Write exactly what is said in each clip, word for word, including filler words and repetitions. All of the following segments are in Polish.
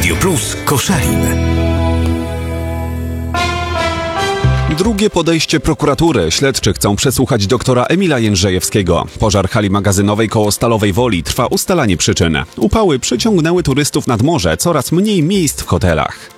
Radio Plus Koszalin. Drugie podejście prokuratury. Śledczy chcą przesłuchać doktora Emila Jędrzejewskiego. Pożar hali magazynowej koło Stalowej Woli. Trwa ustalanie przyczyn. Upały przyciągnęły turystów nad morze. Coraz mniej miejsc w hotelach.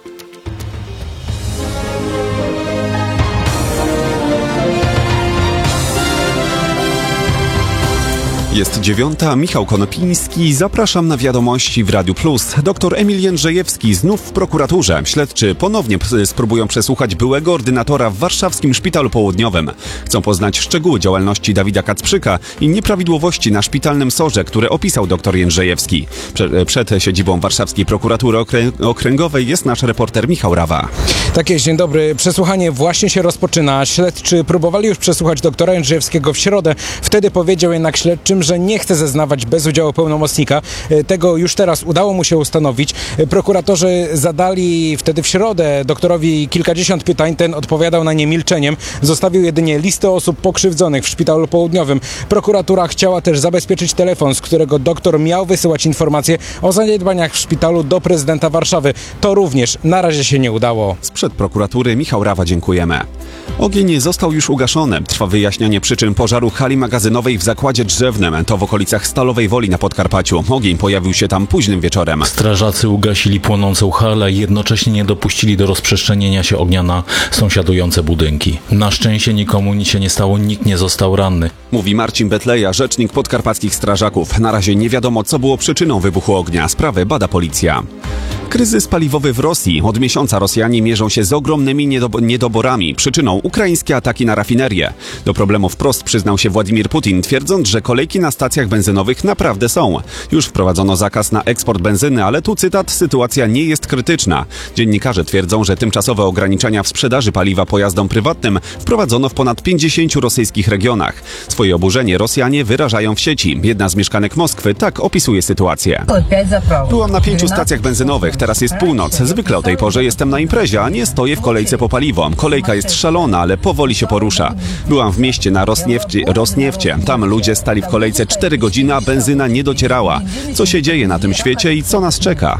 Jest dziewiąta, Michał Konopiński. Zapraszam na wiadomości w Radiu Plus. Doktor Emil Jędrzejewski znów w prokuraturze. Śledczy ponownie p- spróbują przesłuchać byłego ordynatora w warszawskim Szpitalu Południowym. Chcą poznać szczegóły działalności Dawida Kacprzyka i nieprawidłowości na szpitalnym sorze, które opisał doktor Jędrzejewski. Prze- przed siedzibą warszawskiej prokuratury okrę- okręgowej jest nasz reporter Michał Rawa. Tak jest, dzień dobry. Przesłuchanie właśnie się rozpoczyna. Śledczy próbowali już przesłuchać doktora Jędrzejewskiego w środę. Wtedy powiedział jednak śledczym, że nie chce zeznawać bez udziału pełnomocnika. Tego już teraz udało mu się ustanowić. Prokuratorzy zadali wtedy w środę doktorowi kilkadziesiąt pytań. Ten odpowiadał na nie milczeniem. Zostawił jedynie listę osób pokrzywdzonych w Szpitalu Południowym. Prokuratura chciała też zabezpieczyć telefon, z którego doktor miał wysyłać informacje o zaniedbaniach w szpitalu do prezydenta Warszawy. To również na razie się nie udało. Sprzed prokuratury Michał Rawa, dziękujemy. Ogień został już ugaszony. Trwa wyjaśnianie przyczyn pożaru hali magazynowej w zakładzie drzewnym. To w okolicach Stalowej Woli na Podkarpaciu. Ogień pojawił się tam późnym wieczorem. Strażacy ugasili płonącą halę i jednocześnie nie dopuścili do rozprzestrzenienia się ognia na sąsiadujące budynki. Na szczęście nikomu nic się nie stało, nikt nie został ranny. Mówi Marcin Betleja, rzecznik podkarpackich strażaków. Na razie nie wiadomo, co było przyczyną wybuchu ognia. Sprawę bada policja. Kryzys paliwowy w Rosji. Od miesiąca Rosjanie mierzą się z ogromnymi niedob- niedoborami. Przyczyną ukraińskie ataki na rafinerię. Do problemu wprost przyznał się Władimir Putin, twierdząc, że kolejki na stacjach benzynowych naprawdę są. Już wprowadzono zakaz na eksport benzyny, ale tu cytat: sytuacja nie jest krytyczna. Dziennikarze twierdzą, że tymczasowe ograniczenia w sprzedaży paliwa pojazdom prywatnym wprowadzono w ponad pięćdziesięciu rosyjskich regionach. Swoje oburzenie Rosjanie wyrażają w sieci. Jedna z mieszkanek Moskwy tak opisuje sytuację. Byłam na pięciu stacjach benzynowych. Teraz jest północ. Zwykle o tej porze jestem na imprezie, a nie stoję w kolejce po paliwo. Kolejka jest szalona, ale powoli się porusza. Byłam w mieście na Rosniewcie. Rosniewcie. Tam ludzie stali w kolejce cztery godziny, a benzyna nie docierała. Co się dzieje na tym świecie i co nas czeka?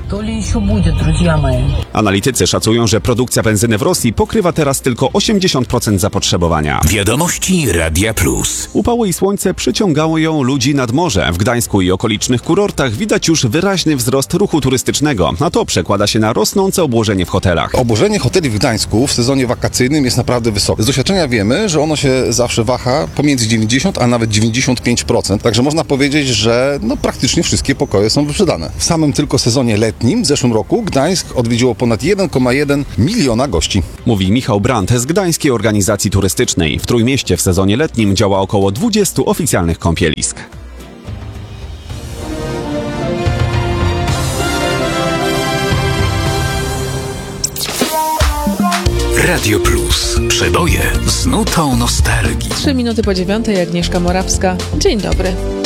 Analitycy szacują, że produkcja benzyny w Rosji pokrywa teraz tylko osiemdziesiąt procent zapotrzebowania. Wiadomości Radia Plus. Upały i słońce przyciągało ją ludzi nad morze. W Gdańsku i okolicznych kurortach widać już wyraźny wzrost ruchu turystycznego, a to przekłada się na rosnące obłożenie w hotelach. Obłożenie hoteli w Gdańsku w sezonie wakacyjnym jest naprawdę wysokie. Z doświadczenia wiemy, że ono się zawsze waha pomiędzy dziewięćdziesiąt a nawet dziewięćdziesiąt pięć procent. Także można powiedzieć, że no, praktycznie wszystkie pokoje są wyprzedane. W samym tylko sezonie letnim w zeszłym roku Gdańsk odwiedziło ponad jeden przecinek jeden miliona gości. Mówi Michał Brandt z Gdańskiej Organizacji Turystycznej. W Trójmieście w sezonie letnim działa około dwudziestu oficjalnych kąpielisk. Radio Plus. Przeboje z nutą nostalgii. Trzy minuty po dziewiątej, Agnieszka Morawska. Dzień dobry.